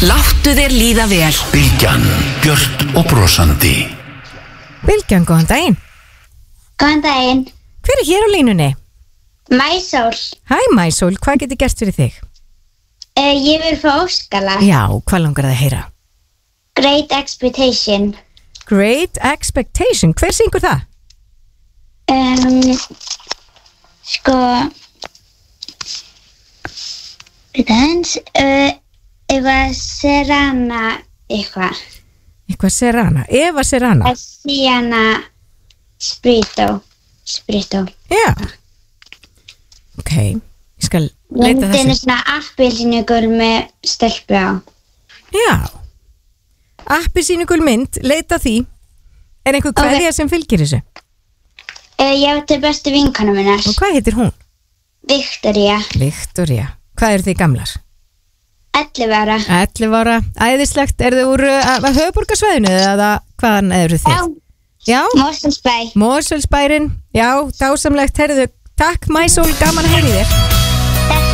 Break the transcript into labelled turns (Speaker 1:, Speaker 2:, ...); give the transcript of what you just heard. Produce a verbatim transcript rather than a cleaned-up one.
Speaker 1: Láttu þér líða vel.
Speaker 2: Bylgjan, björt og brosandi.
Speaker 3: Bylgjan, góðan daginn.
Speaker 4: Góðan daginn.
Speaker 3: Hver er hér á línunni?
Speaker 4: Mæsól.
Speaker 3: Hæ Mæsól, hvað getur gert fyrir þig?
Speaker 4: Uh, ég vil fá óskala.
Speaker 3: Já, hvað langar það að heyra?
Speaker 4: Great Expectation.
Speaker 3: Great Expectation, hver syngur það?
Speaker 4: Um, sko Þetta hans uh, Eva Serrana eitthvað
Speaker 3: Eitthvað Serrana, Eva Serrana
Speaker 4: Sienna Sprito Sprito
Speaker 3: Já. Ok, ég skal leita
Speaker 4: Myndin er
Speaker 3: þessu.
Speaker 4: svona appelsínugul með stelpu á.
Speaker 3: Já. Appelsínugul mynd, leita því. Er einhver kveðja sem fylgir þessu?
Speaker 4: uh, Ég átti bestu vinkonu minnar.
Speaker 3: Og hvað heitir hún?
Speaker 4: Viktoría.
Speaker 3: Viktoría. Hvað eru þið gamlar?
Speaker 4: ellefu ára.
Speaker 3: ellefu ára, æðislegt. Er þið úr uh, höfuborgarsvæðinu eða hvaðan eru þið? Já.
Speaker 4: Mosfellsbæ.
Speaker 3: Mosfellsbærin, já, dásamlegt. Herðu, takk Mæsól, gaman að heyra í þér.